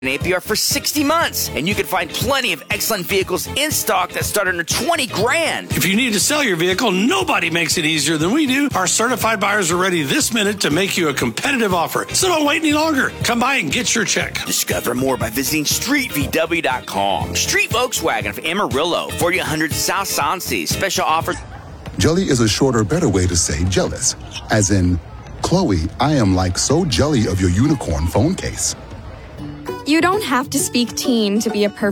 APR for 60 months, and you can find plenty of excellent vehicles in stock that start under 20 grand. If you need to sell your vehicle, nobody makes it easier than we do. Our certified buyers are ready this minute to make you a competitive offer. So don't wait any longer. Come by and get your check. Discover more by visiting StreetVW.com. Street Volkswagen of Amarillo, 4100 South Sansi. Special offer. Jelly is a shorter, better way to say jealous. As in, Chloe, I am like so jelly of your unicorn phone case. You don't have to speak teen to be a perfect